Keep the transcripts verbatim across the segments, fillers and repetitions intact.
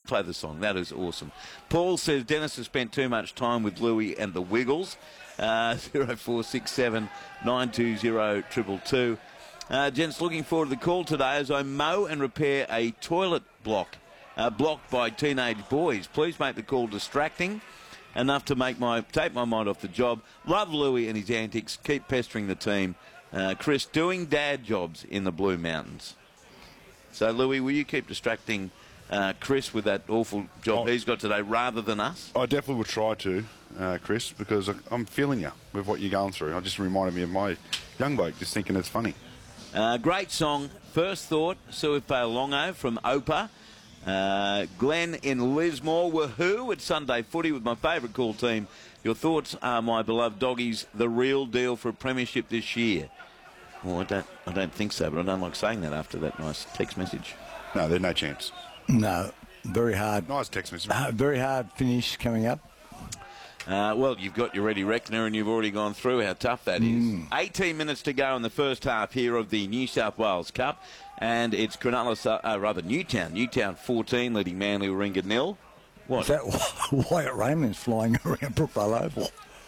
play the song. That is awesome. Paul says Dennis has spent too much time with Louis and the Wiggles. Uh, zero four six seven nine two zero two two two. Uh, gents, looking forward to the call today as I mow and repair a toilet block uh, blocked by teenage boys. Please make the call distracting enough to make my take my mind off the job. Love Louis and his antics. Keep pestering the team. Uh, Chris, doing dad jobs in the Blue Mountains. So, Louis, will you keep distracting uh, Chris with that awful job oh, he's got today rather than us? I definitely would try to, uh, Chris, because I'm feeling you with what you're going through. It just reminded me of my young bloke just thinking it's funny. Uh, great song. First Thought, Suipe Longo from Opa. Uh, Glenn in Lismore. Woohoo! It's Sunday footy with my favourite cool team. Your thoughts are, my beloved doggies, the real deal for a premiership this year? Well, I don't, I don't think so, but I don't like saying that after that nice text message. No, there's no chance. No, very hard. Nice text message. Uh, very hard finish coming up. Uh, well, you've got your Eddie Reckner and you've already gone through how tough that mm. is. eighteen minutes to go in the first half here of the New South Wales Cup, and it's Cronulla, uh, rather Newtown. Newtown fourteen, leading Manly Warringah nil. What? Is that Wyatt Raymond's flying around Brookvale Oval?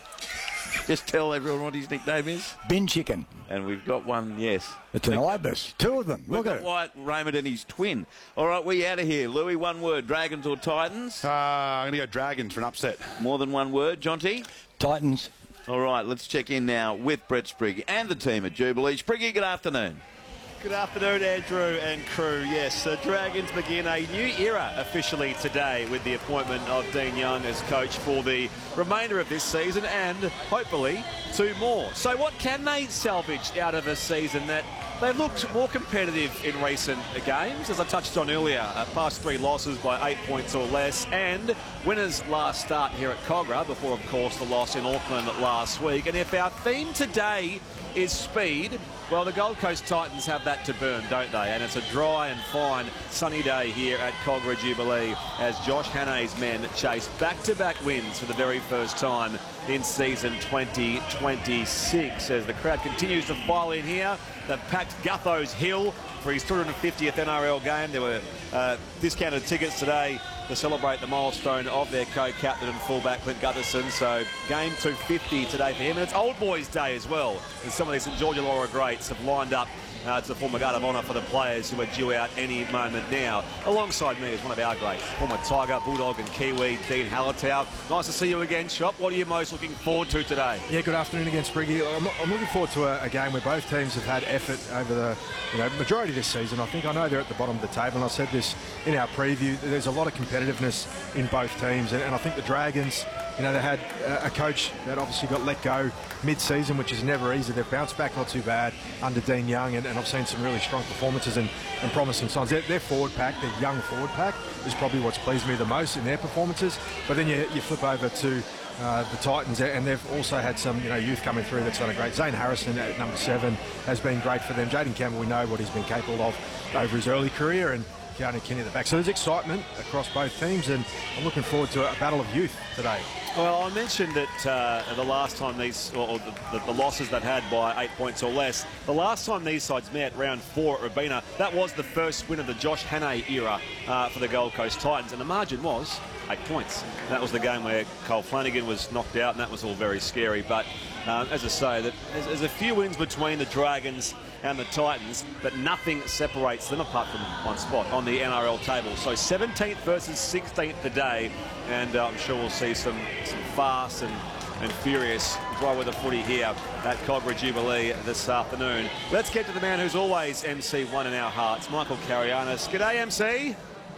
Just tell everyone what his nickname is. Bin Chicken. And we've got one, yes. It's an ibis. Two of them. We've Look got at it. Wyatt Raymond and his twin. All right, we out of here. Louis, one word. Dragons or Titans? Uh, I'm going to go Dragons for an upset. More than one word. Jonty? Titans. All right, let's check in now with Brett Sprigg and the team at Jubilee. Spriggy, good afternoon. Good afternoon, Andrew and crew. Yes, the Dragons begin a new era officially today with the appointment of Dean Young as coach for the remainder of this season and hopefully two more. So what can they salvage out of a season that they've looked more competitive in recent games? As I touched on earlier, uh, past three losses by eight points or less, and winners last start here at Cogra before, of course, the loss in Auckland last week. And if our theme today is speed, well, the Gold Coast Titans have that to burn, don't they? And it's a dry and fine sunny day here at Cogra Jubilee as Josh Hannay's men chase back-to-back wins for the very first time in season twenty twenty-six. As the crowd continues to file in here, they've packed Gutho's Hill for his two hundred fiftieth N R L game. There were uh, discounted tickets today to celebrate the milestone of their co-captain and fullback Clint Gutherson. So game two fifty today for him, and it's Old Boys Day as well, as some of these St George Illawarra greats have lined up uh, to form a guard of honour for the players who are due out any moment now. Alongside me is one of our greats, former Tiger, Bulldog and Kiwi, Dean Hallertau. Nice to see you again, Shop. What are you most looking forward to today? Yeah, good afternoon again, Spriggy. I'm, I'm looking forward to a, a game where both teams have had effort over the you know, majority of this season. I think I know they're at the bottom of the table, and I said this in our preview. There's a lot of competitiveness in both teams, and, and I think the Dragons, you know, they had a, a coach that obviously got let go mid-season, which is never easy. They've bounced back not too bad under Dean Young, and, and I've seen some really strong performances and, and promising signs. Their, their forward pack, their young forward pack, is probably what's pleased me the most in their performances. But then you, you flip over to Uh, the Titans, and they've also had some you know youth coming through that's done a great. Zane Harrison at number seven has been great for them. Jaden Campbell, we know what he's been capable of over his early career, and Keanu Kinney at the back. So there's excitement across both teams, and I'm looking forward to a battle of youth today. Well, I mentioned that uh, the last time these, or the, the, the losses they've had by eight points or less, the last time these sides met, round four at Robina, that was the first win of the Josh Hannay era uh, for the Gold Coast Titans, and the margin was eight points. And that was the game where Cole Flanagan was knocked out, and that was all very scary. But um, as I say, that there's, there's a few wins between the Dragons and the Titans, but nothing separates them apart from one spot on the N R L table. So seventeenth versus sixteenth today, and uh, I'm sure we'll see some, some fast and, and furious dry weather footy here at Cogra Jubilee this afternoon. Let's get to the man who's always M C one in our hearts, Michael Carianis. G'day, M C.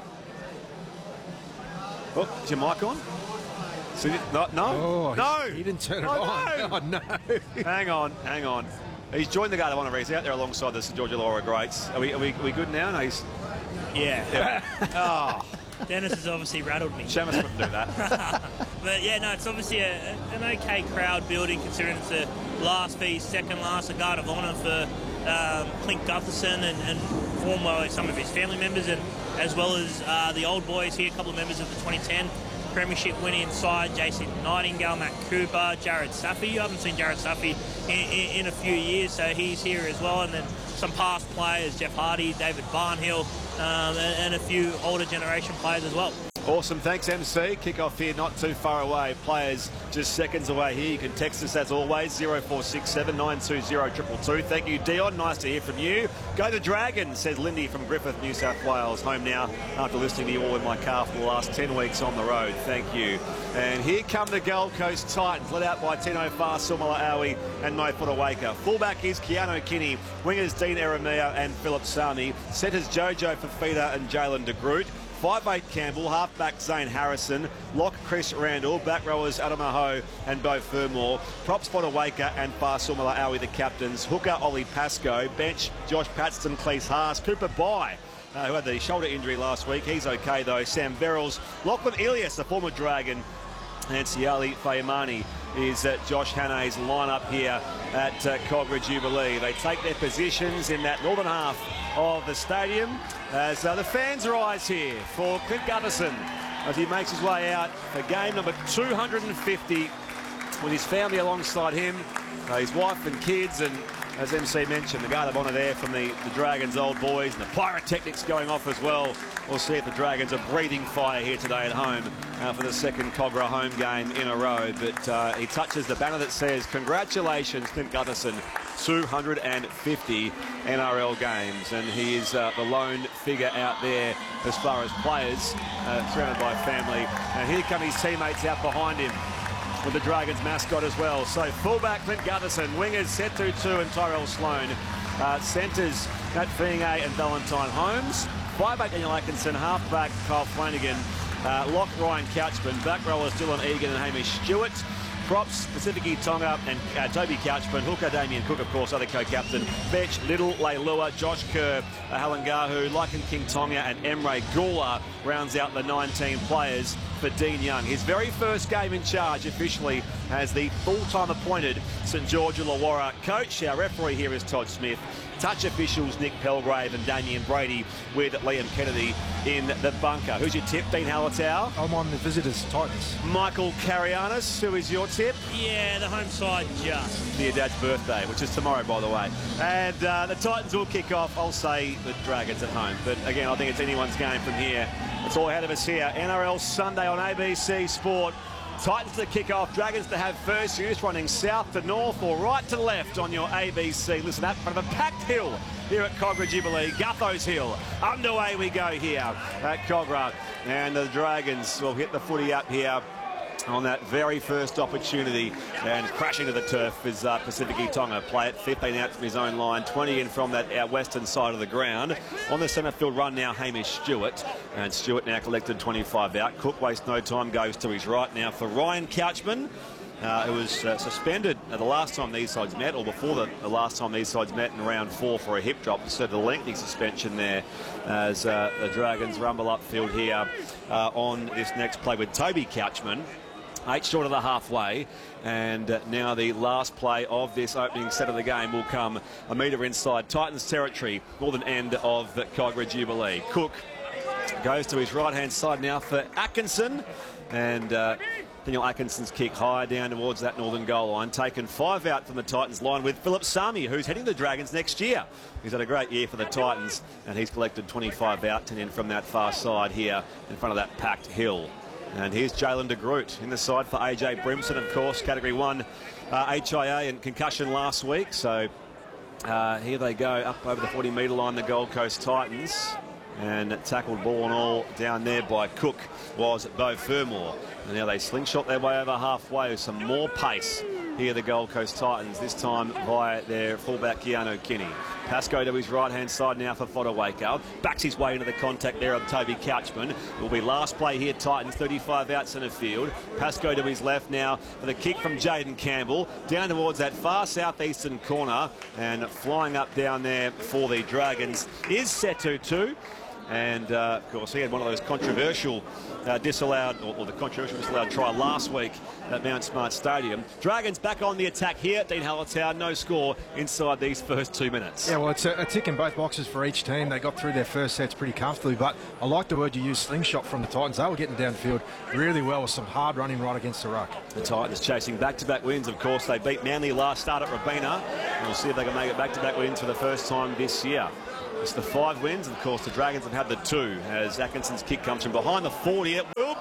Oh, is your mic on? So, no, no, oh, no. He didn't turn it oh, on. No. Oh, no. hang on, hang on. He's joined the Guard of Honour. He's out there alongside the St George Illawarra greats. Are we, are we, are we good now? No, he's... Yeah. yeah. Oh. Dennis has obviously rattled me. Shamus wouldn't do that. But yeah, no, it's obviously a, an okay crowd building considering it's the last v second last, a Guard of Honour for um, Clint Gutherson and, and formed by some of his family members, and as well as uh, the old boys here, a couple of members of the twenty ten Premiership winning side, Jason Nightingale, Matt Cooper, Jared Saffy. You haven't seen Jared Saffy in, in, in a few years, so he's here as well. And then some past players, Jeff Hardy, David Barnhill, um, and, and a few older generation players as well. Awesome, thanks M C. Kick-off here not too far away. Players just seconds away here. You can text us as always, zero four six seven, nine two zero, two two two. Thank you, Dion. Nice to hear from you. Go the Dragons, says Lindy from Griffith, New South Wales. Home now after listening to you all in my car for the last ten weeks on the road. Thank you. And here come the Gold Coast Titans, led out by Tino Fa'asuamaleaui and Mo Fotuaika. Fullback is Keano Kinney. Wingers Dean Eremia and Philip Sami. Centres Jojo Fafita and Jalen de Groot. five eight Campbell, halfback Zane Harrison, lock Chris Randall, back rowers Adam Aho and Beau Fermor, props Fotuaika and Fa'asuamaleaui the captains, hooker Ollie Pascoe, bench Josh Paxton, Cleese Haas, Cooper Bye, uh, who had the shoulder injury last week, he's okay though, Sam Verrills, Lachlan Ilias, the former Dragon, and Siali Fayamani is uh, Josh Hannay's lineup here at uh, Cogra Jubilee. They take their positions in that northern half of the stadium as uh, the fans rise here for Clint Gutherson as he makes his way out for game number two hundred fifty with his family alongside him, uh, his wife and kids, and as M C mentioned, the guard of honour there from the, the Dragons old boys, and the pyrotechnics going off as well. We'll see if the Dragons are breathing fire here today at home uh, for the second Cogra home game in a row. But uh, he touches the banner that says, congratulations, Clint Gutherson, two hundred fifty N R L games. And he is uh, the lone figure out there as far as players, uh, surrounded by family. And here come his teammates out behind him with the Dragons mascot as well. So fullback Clint Gutherson, wingers Setu Tu and Tyrell Sloan, uh, centres Nat Fiingay and Valentine Holmes, five eight Daniel Atkinson, halfback Kyle Flanagan, uh, lock Ryan Couchman, back rowers Dylan Egan and Hamish Stewart, props Pacifici Tonga and uh, Toby Couchman, hooker Damien Cook, of course, other co-captain, bench Little, Leilua, Josh Kerr, uh, Halangahu, Lycan King Tonga and Emre Gula rounds out the nineteen players for Dean Young. His very first game in charge officially as the full-time appointed St George Illawarra coach. Our referee here is Todd Smith. Touch officials Nick Pelgrave and Damien Brady with Liam Kennedy in the bunker. Who's your tip, Dean Hallertau? I'm on the visitors, Titans. Michael Carianis, who is your tip? Yeah, the home side just. For your dad's birthday, which is tomorrow, by the way. And uh, the Titans will kick off. I'll say the Dragons at home. But again, I think it's anyone's game from here. It's all ahead of us here. N R L Sunday on A B C Sport. Titans to kick off, Dragons to have first use, running south to north or right to left on your A B C. Listen up, front of a packed hill here at Cogra Jubilee, Gutho's Hill. Underway we go here at Cogra. And the Dragons will hit the footy up here on that very first opportunity, and crashing to the turf is uh, Pacifici Tonga. Play it fifteen out from his own line, twenty in from that our western side of the ground. On the centre field run now, Hamish Stewart, and Stewart now collected twenty-five out. Cook wastes no time, goes to his right now for Ryan Couchman, uh, who was uh, suspended at the last time these sides met, or before the, the last time these sides met in round four for a hip drop. So the lengthy suspension there as uh, the Dragons rumble upfield here uh, on this next play with Toby Couchman. Eight short of the halfway, and uh, now the last play of this opening set of the game will come a metre inside Titans territory, northern end of the Cogra Jubilee. Cook goes to his right-hand side now for Atkinson, and uh, Daniel Atkinson's kick high down towards that northern goal line, taken five out from the Titans line with Philip Sami, who's heading the Dragons next year. He's had a great year for the Titans, and he's collected twenty-five out, ten in from that far side here in front of that packed hill. And here's Jalen de Groot in the side for A J Brimson, of course, Category one uh, H I A and concussion last week. So uh, here they go up over the forty metre line, the Gold Coast Titans. And tackled ball and all down there by Cook was Beau Fermor. And now they slingshot their way over halfway with some more pace. Here the Gold Coast Titans, this time via their fullback Keano Kinney. Pascoe to his right-hand side now for Fotuaika. Backs his way into the contact there of Toby Couchman. It will be last play here, Titans, thirty-five out centre field. Pascoe to his left now for the kick from Jaden Campbell. Down towards that far southeastern corner. And flying up down there for the Dragons is Setu Tu. And, uh, of course, he had one of those controversial uh, disallowed, or, or the controversial disallowed try last week at Mount Smart Stadium. Dragons back on the attack here. Dean Hallertau, no score inside these first two minutes. Yeah, well, it's a, a tick in both boxes for each team. They got through their first sets pretty comfortably, but I like the word you used, slingshot from the Titans. They were getting downfield really well with some hard running right against the ruck. The Titans chasing back-to-back wins, of course. They beat Manly last start at Robina. And we'll see if they can make it back-to-back wins for the first time this year. It's the five wins, and of course the Dragons have had the two as Atkinson's kick comes from behind the forty.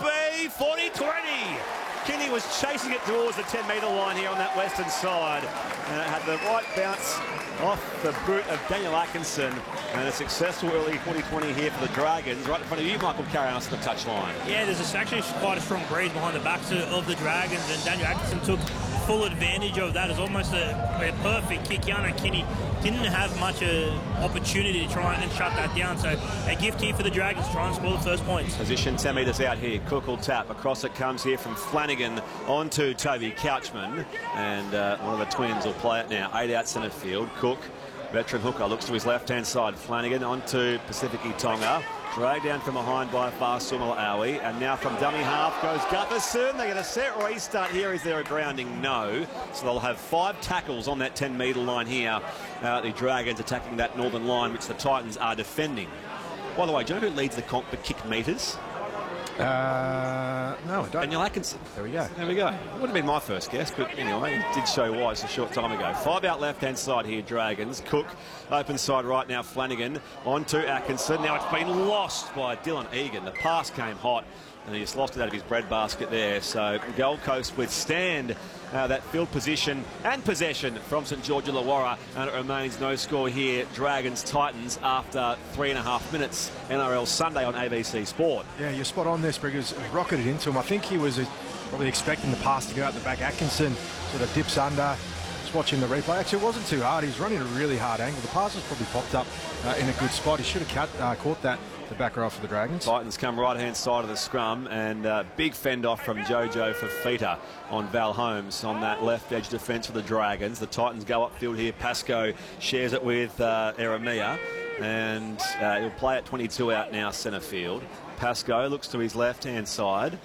be forty twenty. Kinney was chasing it towards the ten metre line here on that western side. And it had the right bounce off the boot of Daniel Atkinson. And a successful early forty twenty here for the Dragons. Right in front of you, Michael Carrion, on the touchline. Yeah, there's a, actually quite a strong breeze behind the backs of, of the Dragons, and Daniel Atkinson took full advantage of that. It was almost a, a perfect kick. Yana Kinney didn't have much uh, opportunity to try and shut that down. So a gift here for the Dragons to try and score the first points. Position ten metres out here. Cook will tap. Across it comes here from Flanagan onto Toby Couchman. And uh, one of the twins will play it now. Eight out centre field. Cook, veteran hooker, looks to his left-hand side. Flanagan onto Pacifici Tonga. Dragged down from behind by Farsumala Aui. And now from dummy half goes Gutherson. They get a set restart here. Is there a grounding? No. So they'll have five tackles on that ten metre line here. Uh, the Dragons attacking that northern line, which the Titans are defending. By the way, do you know who leads the comp for kick metres? Uh, no, I don't. Daniel Atkinson. There we go. There we go. Would have been my first guess, but anyway, it did show why. It's a short time ago. Five out left-hand side here, Dragons. Cook, open side right now, Flanagan onto Atkinson. Now it's been lost by Dylan Egan. The pass came hot, and he just lost it out of his breadbasket there. So Gold Coast withstand uh, that field position and possession from St George Illawarra, and it remains no score here. Dragons Titans after three and a half minutes. N R L Sunday on A B C Sport. Yeah, you're spot on there, Spriggers. Rocketed into him. I think he was uh, probably expecting the pass to go out the back. Atkinson sort of dips under. Just watching the replay. Actually, it wasn't too hard. He was running a really hard angle. The pass was probably popped up uh, in a good spot. He should have cut, uh, caught that. The back row for the Dragons. Titans come right-hand side of the scrum, and uh, big fend off from Jojo Fafita on Val Holmes on that left edge defence for the Dragons. The Titans go upfield here. Pascoe shares it with uh, Eremia, and uh, he'll play at twenty-two out now, centre field. Pascoe looks to his left-hand side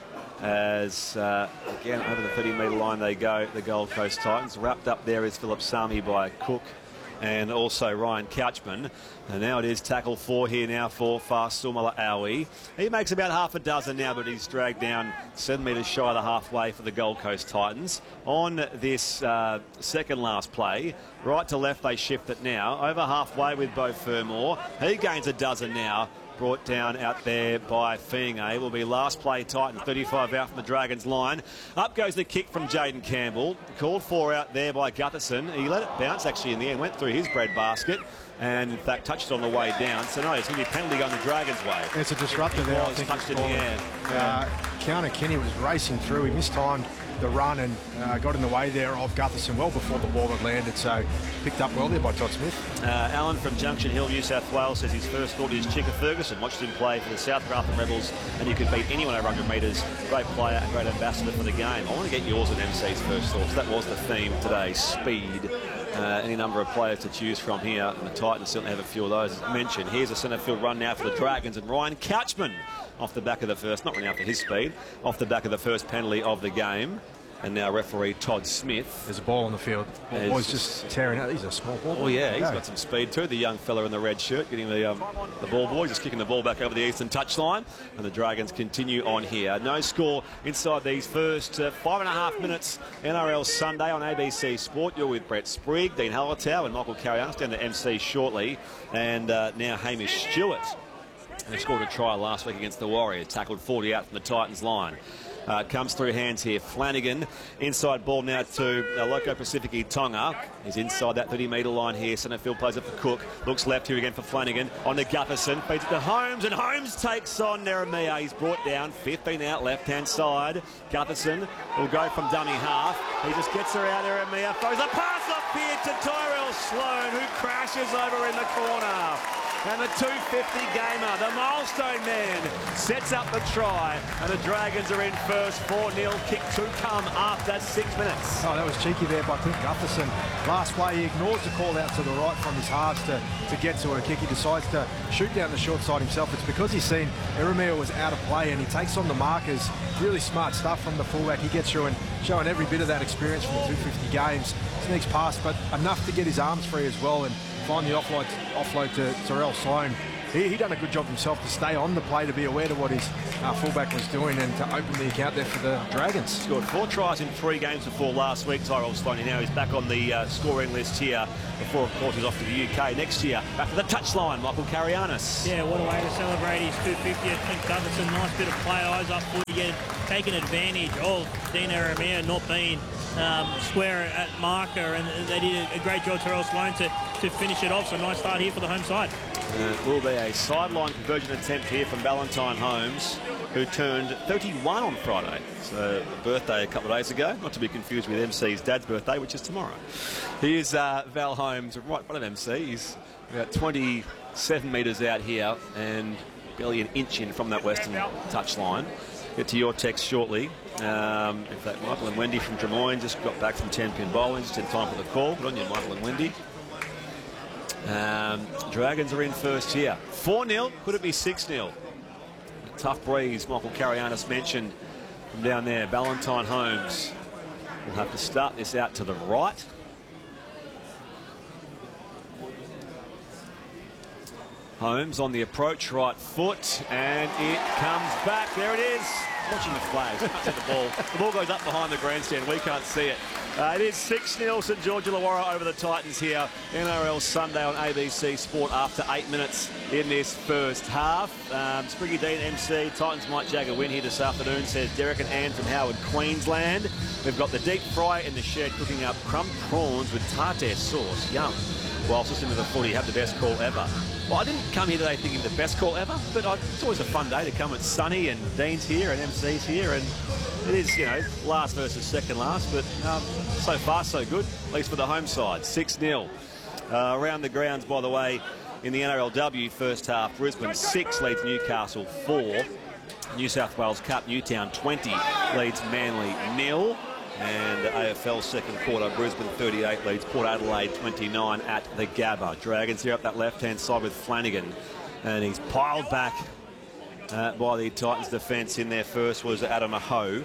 as, uh, again, over the thirty metre line they go, the Gold Coast Titans. Wrapped up there is Philip Sami by Cook and also Ryan Couchman. And now it is tackle four here now for Farsumala Aui. He makes about half a dozen now, but he's dragged down seven metres shy of the halfway for the Gold Coast Titans. On this uh, second last play, right to left they shift it now. Over halfway with Beau Fermor. He gains a dozen now. Brought down out there by Fiinga. Will be last play Titan, thirty-five out from the Dragons line. Up goes the kick from Jaden Campbell. Called for out there by Gutherson. He let it bounce actually in the end, went through his breadbasket, and in fact touched it on the way down. So no, it's going to be a penalty going the Dragons' way. It's a disruptor there. I think touched in the air. Uh, Counter Kenny was racing through. He mistimed the run and uh, got in the way there of Gutherson well before the ball had landed, so picked up well there by Todd Smith. Uh, Alan from Junction Hill, New South Wales, says his first thought is Chicka Ferguson. Watched him play for the South Grafton Rebels, and you could beat anyone over one hundred metres. Great player and great ambassador for the game. I want to get yours and M C's first thoughts. That was the theme today, speed. Uh, any number of players to choose from here, and the Titans certainly have a few of those. As mentioned, here's a centre field run now for the Dragons, and Ryan Couchman off the back of the first, not running after his speed, off the back of the first penalty of the game. And now referee Todd Smith. There's a ball on the field. As Boy's just tearing out. He's a small ball. Oh yeah, he's got some speed too. The young fella in the red shirt getting the um, the ball boy, just kicking the ball back over the eastern touchline. And the Dragons continue on here. No score inside these first uh, five and a half minutes. N R L Sunday on A B C Sport. You're with Brett Sprigg, Dean Hallertau and Michael Carrion down to M C shortly. And uh, now Hamish Stewart. And he scored a try last week against the Warriors. Tackled forty out from the Titans line. Uh, comes through hands here. Flanagan, inside ball now to uh, Loco Pacifici Tonga. He's inside that thirty metre line here. Centre field plays it for Cook. Looks left here again for Flanagan. On to Gutherson. Feeds it to Holmes, and Holmes takes on Neremia. He's brought down. fifteen out left-hand side. Gutherson will go from dummy half. He just gets her out. Neremia throws a pass up here to Tyrell Sloan, who crashes over in the corner. And the two fifty gamer, the milestone man, sets up the try. And the Dragons are in first, four nil. Kick to come after six minutes. Oh, that was cheeky there by Clint Gutherson. Last play, he ignores the call out to the right from his halves to, to get to a kick. He decides to shoot down the short side himself. It's because he's seen Eremia was out of play, and he takes on the markers. Really smart stuff from the fullback. He gets through and showing every bit of that experience from the two fifty games. Sneaks past, but enough to get his arms free as well and find the offload, offload to Tyrell Sloan. he, he done a good job himself to stay on the play, to be aware of what his uh, fullback was doing, and to open the account there for the Dragons. Scored four tries in three games before last week, Tyrell Sloaney. Now he's back on the uh, scoring list here before, of course, he's off to the U K next year. Back to the touchline, Michael Carianis. Yeah, what a way to celebrate his two fiftieth. Clint Gutherson, nice bit of play, eyes up footy, again, taking advantage of Dean Aramea not being um, square at marker, and they did a great job, Tyrell Sloan, to, to finish it off. So nice start here for the home side. Uh, it will be a sideline conversion attempt here from Valentine Holmes, who turned thirty-one on Friday. So birthday a couple of days ago, not to be confused with M C's dad's birthday, which is tomorrow. Here's uh, Val Holmes, right in front of M C. He's about twenty-seven metres out here and barely an inch in from that western touchline. Get to your text shortly. Um, in fact, Michael and Wendy from Drummoyne just got back from ten-pin bowling, just in time for the call. Good on you, Michael and Wendy. Um, Dragons are in first here. four nil, could it be six nil? A tough breeze, Michael Carianis mentioned from down there. Valentine Holmes will have to start this out to the right. Holmes on the approach, right foot, and it comes back. There it is. Watching the flags, can't see the ball. The ball goes up behind the grandstand. We can't see it. Uh, it is six nil St George Illawarra over the Titans here. N R L Sunday on A B C Sport after eight minutes in this first half. Um, Spriggy Dean M C, Titans might jag a win here this afternoon, says Derek and Ann from Howard, Queensland. We've got the deep fry in the shed cooking up crumb prawns with tartare sauce. Yum. Whilst listening to the footy, have the best call ever. Well, I didn't come here today thinking the best call ever, but I, it's always a fun day to come. It's sunny and Dean's here and M C's here, and it is, you know, last versus second last, but um, so far so good, at least for the home side. six nil. Uh, around the grounds, by the way, in the N R L W first half, Brisbane six leads Newcastle four. New South Wales Cup, Newtown twenty leads Manly nil. And A F L second quarter, Brisbane thirty-eight leads Port Adelaide twenty-nine at the Gabba. Dragons here up that left-hand side with Flanagan. And he's piled back uh, by the Titans defence. In there first was Adam Aho.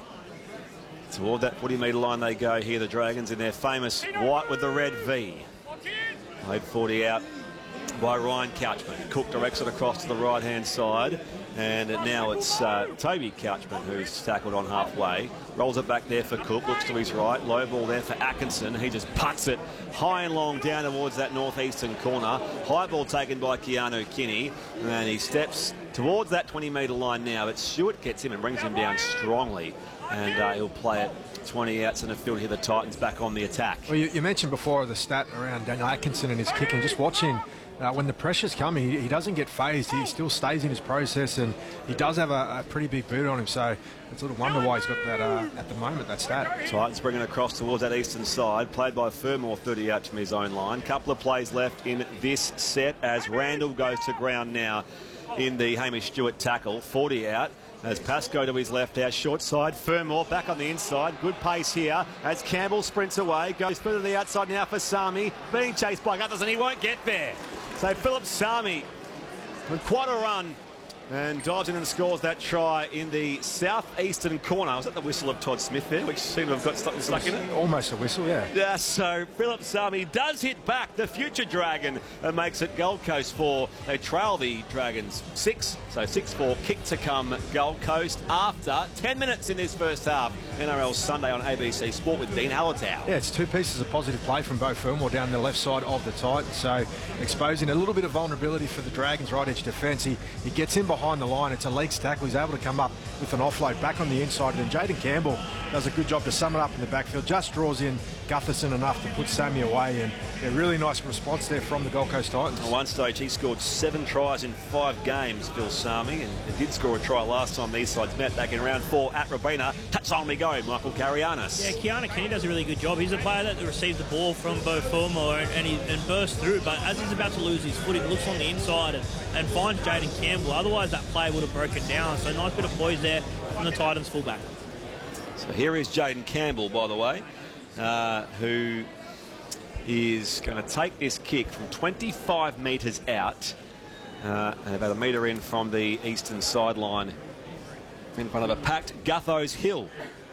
Toward that forty metre line they go here, the Dragons in their famous white with the red V. Played forty out by Ryan Couchman. Cook directs it across to the right-hand side. And now it's uh, Toby Couchman who's tackled on halfway. Rolls it back there for Cook, looks to his right. Low ball there for Atkinson. He just puts it high and long down towards that northeastern corner. High ball taken by Keanu Kinney. And he steps towards that twenty metre line now. But Stewart gets him and brings him down strongly. And uh, he'll play it twenty outs in the field here. The Titans back on the attack. Well, you, you mentioned before the stat around Daniel Atkinson and his kicking. Just watching. Uh, when the pressure's coming, he, he doesn't get phased. He still stays in his process, and he does have a, a pretty big boot on him. So it's a little wonder why he's got that uh, at the moment, that stat. Titans bringing it across towards that eastern side. Played by Fermor, thirty out from his own line. Couple of plays left in this set as Randall goes to ground now in the Hamish Stewart tackle. forty out. As Pascoe to his left out, short side. Fermor back on the inside. Good pace here as Campbell sprints away. Goes further to the outside now for Sami. Being chased by Guthers, and he won't get there. So Philip Sami with quite a run and dives in and scores that try in the southeastern corner. Was that the whistle of Todd Smith there, which seemed to have got something stuck in it? Almost a whistle, yeah. Yeah, so Philip Sami does hit back the future Dragon and makes it Gold Coast four. They trail the Dragons six, so six four, kick to come Gold Coast after ten minutes in this first half. N R L Sunday on A B C Sport with Dean Hallertau. Yeah, it's two pieces of positive play from Beau Fermor down the left side of the Titans, so exposing a little bit of vulnerability for the Dragons' right edge defence. He, he gets in behind the line. It's a Leaks tackle. He's able to come up with an offload back on the inside, and then Jaden Campbell does a good job to sum it up in the backfield. Just draws in Gutherson enough to put Sammy away, and a really nice response there from the Gold Coast Titans. At one stage, he scored seven tries in five games, Phil Sami, and he did score a try last time these sides met back in round four at Robina. Touchline we go, Michael Carianis. Yeah, Keanu Kinney does a really good job. He's a player that receives the ball from Beau Fermor and, and he and bursts through, but as he's about to lose his foot, he looks on the inside and, and finds Jaden Campbell. Otherwise, that play would have broken down. So nice bit of poise there from the Titans fullback. So here is Jaden Campbell, by the way, uh, who is going to take this kick from twenty-five metres out uh, and about a metre in from the eastern sideline in front of a packed Gutho's Hill.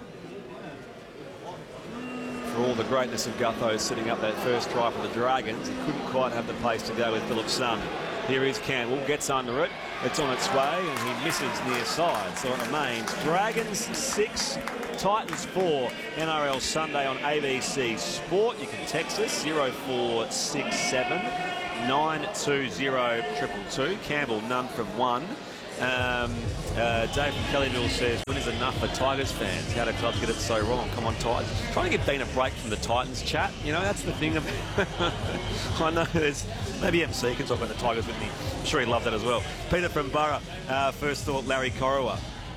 For all the greatness of Gutho sitting up that first try for the Dragons, he couldn't quite have the pace to go with Philip Sami. Here is Campbell, gets under it. It's on its way, and he misses near side. So it remains Dragons six, Titans four. N R L Sunday on A B C Sport. You can text us zero four six seven nine two zero two two two. Campbell, none from one. Um, uh, Dave from Kelly Mill says, when is enough for Tigers fans? How do clubs get it so wrong? Come on, Titans. Trying to give Dean a break from the Titans chat. You know, that's the thing. Of I know there's maybe M C can talk about the Tigers with me. I'm sure he'd love that as well. Peter from Borough, uh, first thought Larry Corowa.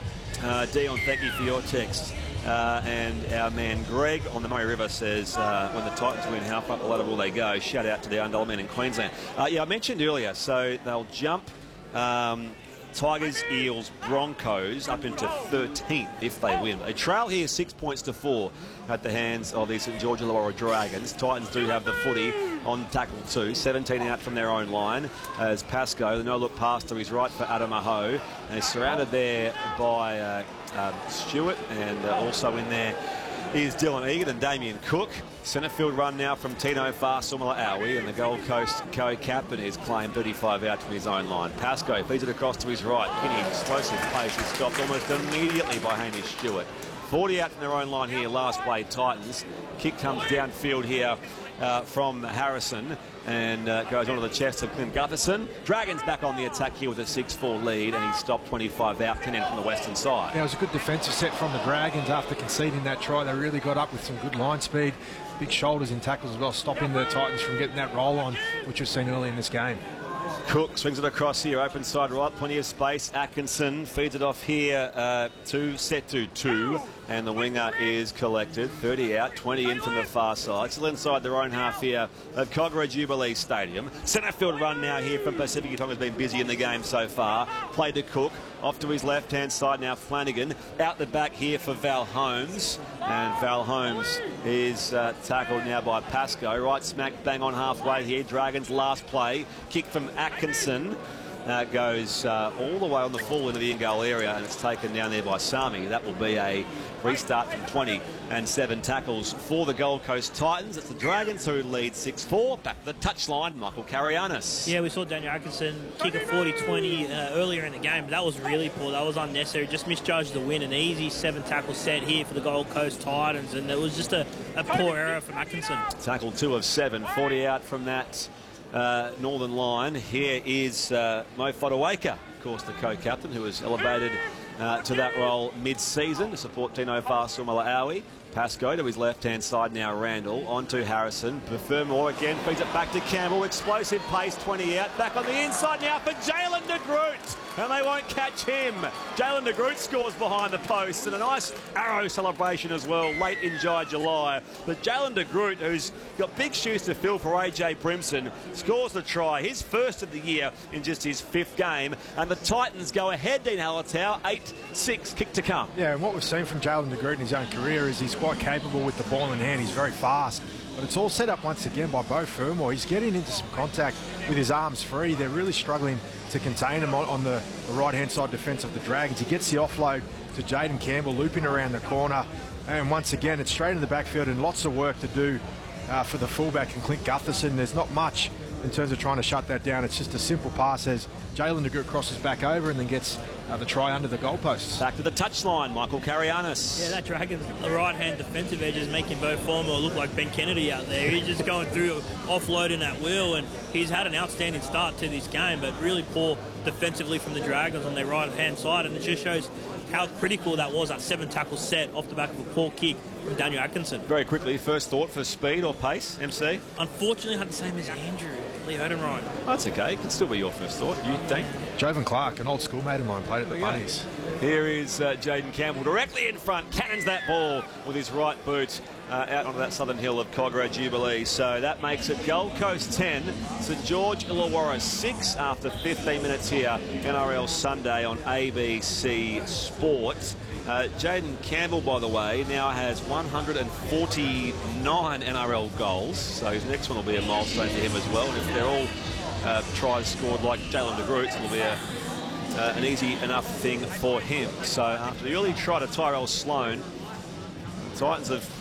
Uh, Dion, thank you for your text. Uh, and our man Greg on the Murray River says, uh, when the Titans win, how far below will they go? Shout out to the Undulman men in Queensland. Uh, yeah, I mentioned earlier, so they'll jump um, Tigers, Eels, Broncos up into thirteenth if they win. They trail here six points to four at the hands of the St George Illawarra Dragons. Titans do have the footy on tackle two. seventeen out from their own line as Pascoe, the no-look pass to his right for Adam Aho. And he's surrounded there by uh, um, Stewart, and uh, also in there is Dylan Egan and Damien Cook. Centre field run now from Tino Fa'asuamaleaui, and the Gold Coast co-captain is claimed thirty-five out from his own line. Pascoe feeds it across to his right. Kinney, explosive pace is stopped almost immediately by Hamish Stewart. forty out from their own line here, last play Titans. Kick comes downfield here uh, from Harrison and uh, goes onto the chest of Clint Gutherson. Dragons back on the attack here with a six four lead, and he stopped twenty-five out, ten in from the western side. Yeah, it was a good defensive set from the Dragons after conceding that try. They really got up with some good line speed, big shoulders in tackles as well, stopping the Titans from getting that roll on, which was seen early in this game. Cook swings it across here, open side right, plenty of space. Atkinson feeds it off here uh, to Setu two, and the winger is collected. thirty out, twenty in from the far side. Still inside their own half here of Kogarah Jubilee Stadium. Centre field run now here from Pacific. Tonga's been busy in the game so far. Played to Cook. Off to his left-hand side now, Flanagan. Out the back here for Val Holmes. And Val Holmes is uh, tackled now by Pascoe. Right smack bang on halfway here. Dragons last play. Kick from Atkinson. Uh, goes uh, all the way on the full into the in-goal area, and it's taken down there by Sami. That will be a restart from twenty and seven tackles for the Gold Coast Titans. It's the Dragons who lead six four. Back to the touchline, Michael Karianis. Yeah, we saw Daniel Atkinson kick a forty twenty uh, earlier in the game, but that was really poor. That was unnecessary. Just misjudged the win. An easy seven tackle set here for the Gold Coast Titans, and it was just a, a poor error from Atkinson. Tackle two of seven, forty out from that Uh, northern line. Here is uh, Mo Fotuaika, of course, the co-captain, who was elevated uh, to that role mid-season to support Tino Fa'asuamaleaui. Pascoe to his left-hand side now, Randall, on to Harrison. Fermor again, feeds it back to Campbell. Explosive pace, twenty out. Back on the inside now for Jalen de Groot. And they won't catch him. Jalen de Groot scores behind the post, and a nice arrow celebration as well, late in July. But Jalen de Groot, who's got big shoes to fill for A J Brimson, scores the try, his first of the year in just his fifth game. And the Titans go ahead, Dean Hallertau, eight six, kick to come. Yeah, and what we've seen from Jalen de Groot in his own career is he's quite capable with the ball in hand. He's very fast. But it's all set up once again by Beau Fermor. He's getting into some contact with his arms free. They're really struggling to contain him on, on the, the right-hand side defence of the Dragons. He gets the offload to Jaden Campbell, looping around the corner. And once again, it's straight in the backfield and lots of work to do uh, for the fullback and Clint Gutherson. There's not much in terms of trying to shut that down. It's just a simple pass as Jalen de Groot crosses back over and then gets uh, the try under the goalposts. Back to the touchline, Michael Karianis. Yeah, that Dragons, the right-hand defensive edge is making Beau Fermor look like Ben Kennedy out there. He's just going through, offloading at will, and he's had an outstanding start to this game, but really poor defensively from the Dragons on their right-hand side, and it just shows how critical that was, that seven tackle set off the back of a poor kick from Daniel Atkinson. Very quickly, first thought for speed or pace, M C? Unfortunately, had the same as Andrew. Lee Odenryan. Oh, that's okay. It can still be your first thought, you think? Jovan Clark, an old schoolmate of mine, played at the Bunnies. Here is uh, Jaden Campbell directly in front, cannons that ball with his right boot uh, out onto that southern hill of Kogarah Jubilee. So that makes it Gold Coast ten, St George Illawarra six after fifteen minutes here, N R L Sunday on A B C Sport. Uh, Jaden Campbell, by the way, now has one hundred forty-nine N R L goals, so his next one will be a milestone for him as well. And if they're all uh, tries scored like Jalen de Groot's, it'll be a, uh, an easy enough thing for him. So after the early try to Tyrell Sloan, the Titans have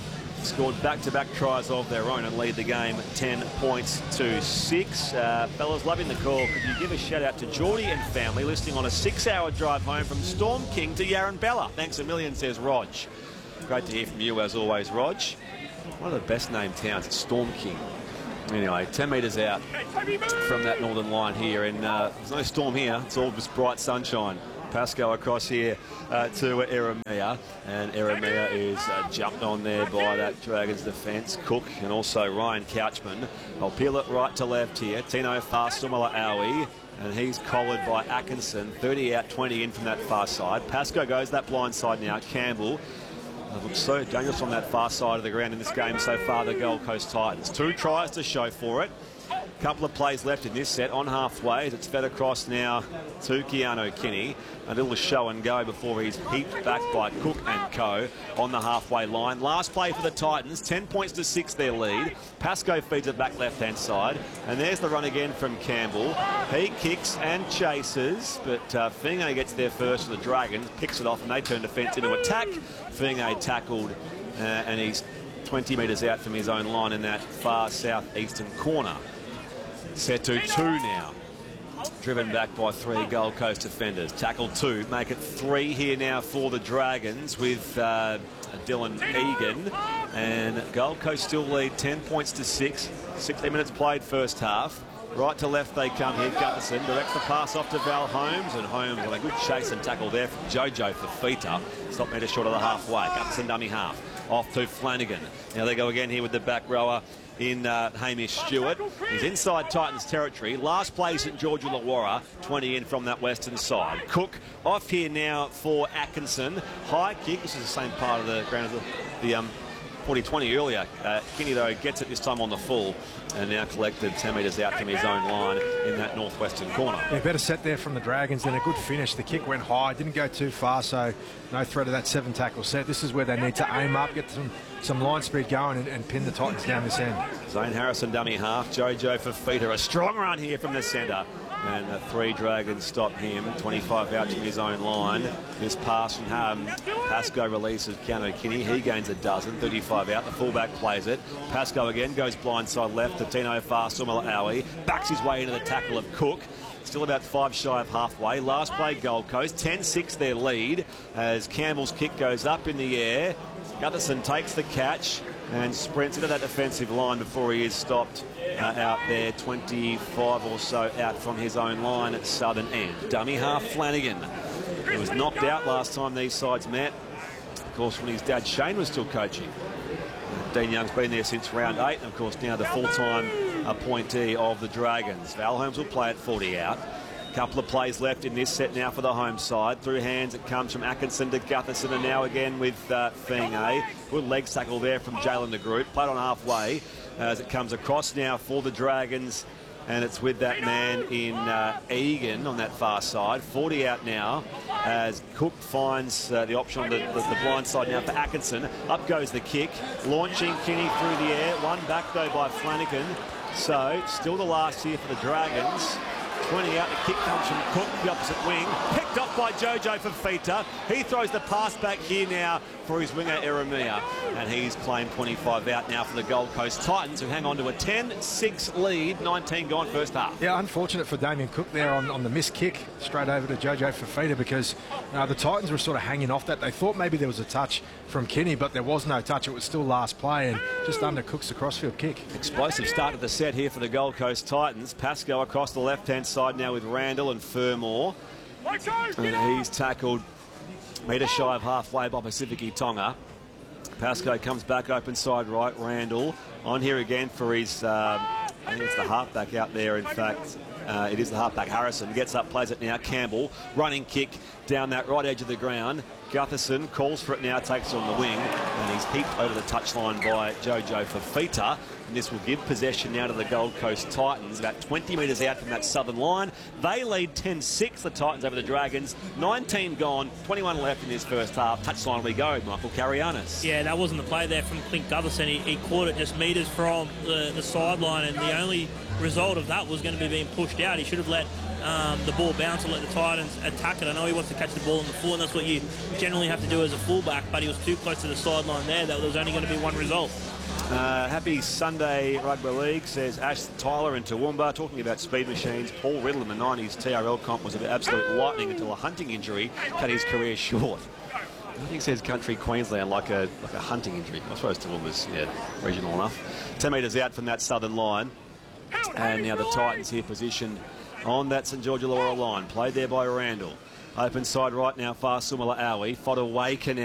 scored back-to-back tries of their own and lead the game ten points to six. Uh, fellas, loving the call. Could you give a shout-out to Geordie and family listening on a six-hour drive home from Storm King to Yarranbella? Thanks a million, says Rog. Great to hear from you, as always, Rog. One of the best-named towns, it's Storm King. Anyway, ten metres out from that northern line here, and uh, there's no storm here. It's all just bright sunshine. Pasco across here uh, to Eremia, and Eremia is uh, jumped on there by that Dragons defence. Cook and also Ryan Couchman. I'll peel it right to left here. Tino Fasumala-Aui, and he's collared by Atkinson. thirty out, twenty in from that far side. Pasco goes that blind side now. Campbell. It looks so dangerous on that far side of the ground in this game so far, the Gold Coast Titans. Two tries to show for it. Couple of plays left in this set on halfway as it's fed across now to Keanu Kinney. A little show and go before he's heaped back by Cook and co on the halfway line. Last play for the Titans, ten points to six their lead. Pasco feeds it back left-hand side, and there's the run again from Campbell. He kicks and chases, but uh, Finge gets there first for the Dragons, picks it off, and they turn defence into attack. Finge tackled, uh, and he's twenty metres out from his own line in that far southeastern corner. Set to two now. Driven back by three Gold Coast defenders. Tackle two, make it three here now for the Dragons with uh, Dylan Egan. And Gold Coast still lead ten points to six. sixteen minutes played first half. Right to left they come here. Gutherson directs the pass off to Val Holmes, and Holmes with a good chase and tackle there from Jojo Fifita. Stop metre short of the halfway. Gutherson dummy half. Off to Flanagan. Now they go again here with the back rower in uh, Hamish Stewart. He's inside Titans territory. Last play St George Illawarra, twenty in from that western side. Cook off here now for Atkinson. High kick. This is the same part of the ground as the, the um, forty twenty earlier. Uh, Kinney, though, gets it this time on the full and now collected ten metres out from his own line in that northwestern corner. Yeah, better set there from the Dragons, then a good finish. The kick went high, didn't go too far, so no threat of that seven tackle set. This is where they need to aim up, get some, some line speed going and, and pin the Titans down this end. Zane Harrison dummy half. Jojo Fifita, a strong run here from the centre. And the three Dragons stop him. twenty-five out from his own line. This pass from um, Pasco releases Keanu Kinney. He gains a dozen. thirty-five out. The fullback plays it. Pasco again goes blindside left to Tino Fasumala-Aui. Backs his way into the tackle of Cook. Still about five shy of halfway. Last play Gold Coast. ten six their lead as Campbell's kick goes up in the air. Gutherson takes the catch and sprints into that defensive line before he is stopped uh, out there, twenty-five or so out from his own line at southern end. Dummy half Flanagan. He was knocked out last time these sides met, of course, when his dad Shane was still coaching. Dean Young's been there since round eight, and of course now the full-time appointee of the Dragons. Val Holmes will play at forty out. Couple of plays left in this set now for the home side. Through hands it comes from Atkinson to Gutherson, and now again with uh, Finge. Good leg tackle there from Jalen de Groot. Played on halfway as it comes across now for the Dragons, and it's with that man in uh, Egan on that far side. forty out now as Cook finds uh, the option on the, the, the blind side now for Atkinson. Up goes the kick, launching Kinney through the air. One back though by Flanagan. So still the last here for the Dragons. twenty out, the kick comes from Cook, the opposite wing. Picked up by Jojo Fifita. He throws the pass back here now for his winger, Eremia. And he's claimed twenty-five out now for the Gold Coast Titans, who hang on to a ten six lead, nineteen gone first half. Yeah, unfortunate for Damien Cook there on, on the missed kick, straight over to Jojo Fifita, because uh, the Titans were sort of hanging off that. They thought maybe there was a touch from Kinney, but there was no touch. It was still last play and just under Cook's the crossfield kick. Explosive start of the set here for the Gold Coast Titans. Pasco across the left-hand side now with Randall and Fermor. And he's tackled metre shy of halfway by Pacifici Tonga. Pasco comes back open side right. Randall on here again for his, um, I think it's the halfback out there, in fact. Uh, it is the halfback Harrison. Gets up, plays it now. Campbell, running kick down that right edge of the ground. Gutherson calls for it now, takes it on the wing, and he's heaped over the touchline by Jojo Fifita. And this will give possession now to the Gold Coast Titans, about twenty metres out from that southern line. They lead ten six, the Titans over the Dragons. nineteen gone, twenty-one left in this first half. Touchline we go, Michael Carianis. Yeah, that wasn't the play there from Clint Gutherson. He, he caught it just metres from the, the sideline, and the only result of that was going to be being pushed out. He should have let um, the ball bounce and let the Titans attack it. I know he wants to catch the ball in the foot, and that's what you generally have to do as a fullback, but he was too close to the sideline there. That was only going to be one result. Uh, happy Sunday Rugby League, says Ash Tyler in Toowoomba. Talking about speed machines, Paul Riddle in the nineties T R L comp was an absolute lightning until a hunting injury cut his career short. I think it says country Queensland like a like a hunting injury. I suppose Toowoomba's, yeah, regional enough. ten metres out from that southern line. And now the Titans here positioned on that St George Illawarra line. Played there by Randall. Open side right now, far Sumala Aui. Fought away Canal.